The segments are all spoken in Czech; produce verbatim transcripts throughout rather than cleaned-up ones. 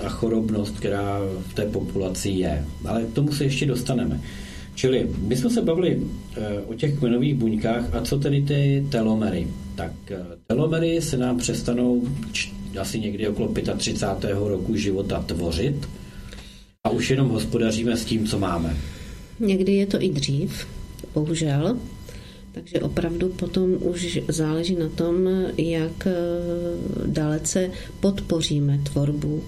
a chorobnost, která v té populaci je. Ale k tomu se ještě dostaneme. Čili my jsme se bavili o těch kmenových buňkách a co tedy ty telomery. Tak telomery se nám přestanou asi někdy okolo třicátého pátého roku života tvořit a už jenom hospodaříme s tím, co máme. Někdy je to i dřív, bohužel. Takže opravdu potom už záleží na tom, jak dalece podpoříme tvorbu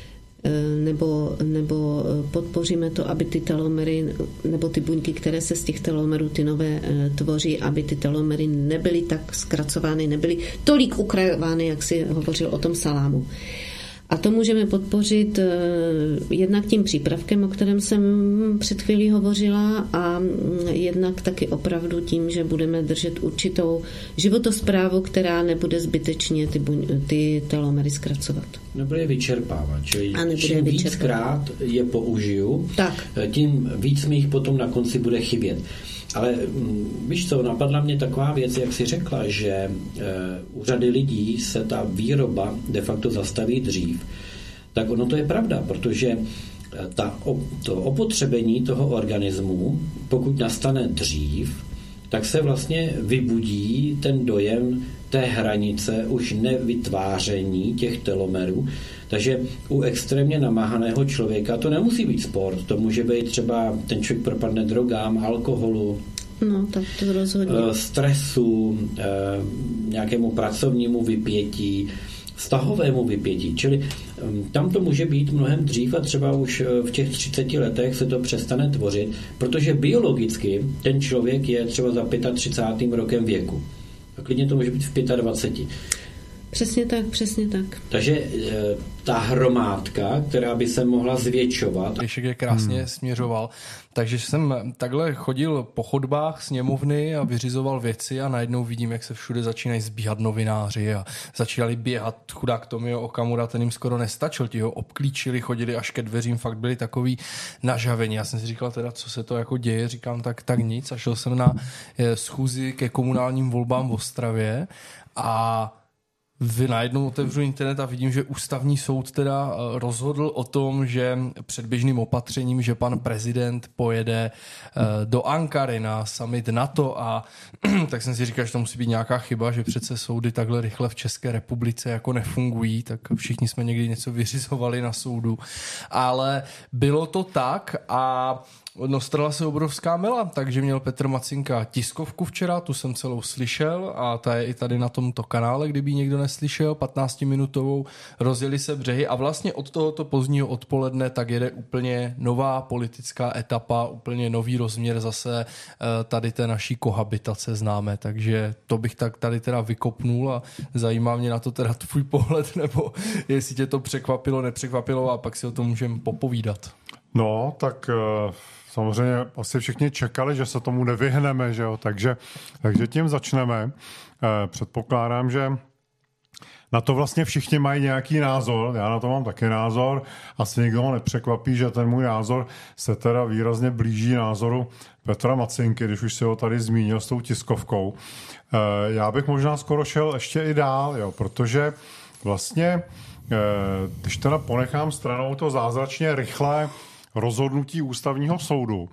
nebo, nebo podpoříme to, aby ty telomery nebo ty buňky, které se z těch telomerů ty nové tvoří, aby ty telomery nebyly tak zkracovány, nebyly tolik ukrajovány, jak si hovořil o tom salámu. A to můžeme podpořit jednak tím přípravkem, o kterém jsem před chvílí hovořila, a jednak taky opravdu tím, že budeme držet určitou životosprávu, která nebude zbytečně ty, buň, ty telomery zkracovat. Nebude vyčerpávat, čili čím víckrát je použiju, tak. tím víc mi jich potom na konci bude chybět. Ale víš co, napadla mě taková věc, jak jsi řekla, že e, u řady lidí se ta výroba de facto zastaví dřív. Tak ono to je pravda, protože ta, to opotřebení toho organismu, pokud nastane dřív, tak se vlastně vybudí ten dojem té hranice už nevytváření těch telomerů. Takže u extrémně namáhaného člověka to nemusí být sport, to může být třeba ten člověk propadne drogám, alkoholu, no, tak to rozhodně. stresu, nějakému pracovnímu vypětí, vztahovému vypětí. Čili tam to může být mnohem dřív a třeba už v těch třiceti letech se to přestane tvořit, protože biologicky ten člověk je třeba za třicátým pátým rokem věku. A klidně to může být v dvaceti pěti. Přesně tak, přesně tak. Takže e, ta hromádka, která by se mohla zvětšovat. Ještě je krásně hmm. směřoval. Takže jsem takhle chodil po chodbách sněmovny a vyřizoval věci a najednou vidím, jak se všude začínají zbíhat novináři a začínali běhat. Chudák Tomio Okamura, ten jim skoro nestačil, ti ho obklíčili, chodili až ke dveřím, fakt byli takový nažavení. Já jsem si říkal teda, co se to jako děje, říkám tak, tak nic a šel jsem na schůzi ke komunálním volbám v Ostravě a Vy najednou otevřu internet a vidím, že ústavní soud teda rozhodl o tom, že předběžným opatřením, že pan prezident pojede do Ankary na summit NATO a tak jsem si říkal, že to musí být nějaká chyba, že přece soudy takhle rychle v České republice jako nefungují, tak všichni jsme někdy něco vyřizovali na soudu, ale bylo to tak a no, strhla se obrovská mela, takže měl Petr Macinka tiskovku včera, tu jsem celou slyšel a ta je i tady na tomto kanále, kdyby někdo neslyšel, patnáctiminutovou, rozjeli se břehy a vlastně od tohoto pozdního odpoledne tak jede úplně nová politická etapa, úplně nový rozměr zase tady té naší kohabitace známe, takže to bych tak tady teda vykopnul a zajímá mě na to teda tvůj pohled, nebo jestli tě to překvapilo, nepřekvapilo a pak si o tom můžeme popovídat. No, tak samozřejmě asi všichni čekali, že se tomu nevyhneme, že jo? Takže, takže tím začneme. Předpokládám, že na to vlastně všichni mají nějaký názor, já na to mám taky názor, asi nikdo ho nepřekvapí, že ten můj názor se teda výrazně blíží názoru Petra Macinky, když už si ho tady zmínil s tou tiskovkou. Já bych možná skoro šel ještě i dál, jo? Protože vlastně, když teda ponechám stranou to zázračně rychlé rozhodnutí ústavního soudu,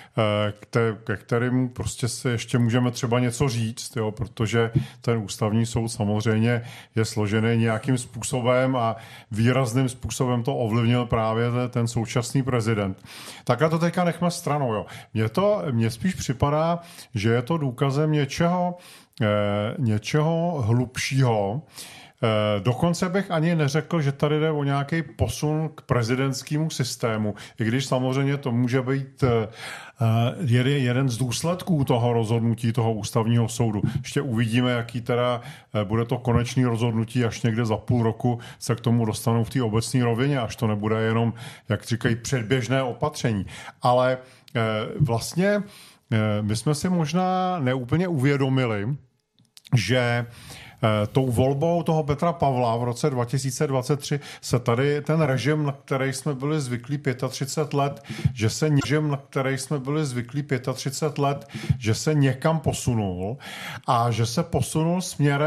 ke kterému prostě se ještě můžeme třeba něco říct, jo, protože ten ústavní soud samozřejmě je složený nějakým způsobem a výrazným způsobem to ovlivnil právě ten současný prezident. Tak a to teďka nechme stranou. Jo. Mně to mně spíš připadá, že je to důkazem něčeho, něčeho hlubšího. Dokonce bych ani neřekl, že tady jde o nějaký posun k prezidentskému systému, i když samozřejmě to může být jeden z důsledků toho rozhodnutí toho ústavního soudu. Ještě uvidíme, jaký teda bude to konečný rozhodnutí, až někde za půl roku se k tomu dostanou v té obecné rovině, až to nebude jenom, jak říkají, předběžné opatření. Ale vlastně my jsme si možná neúplně uvědomili, že tou volbou toho Petra Pavla v roce dva tisíce dvacet tři se tady ten režim, na který jsme byli zvyklí třicet pět let, že se režim, na který jsme byli zvyklí třicet pět let, že se někam posunul a že se posunul směrem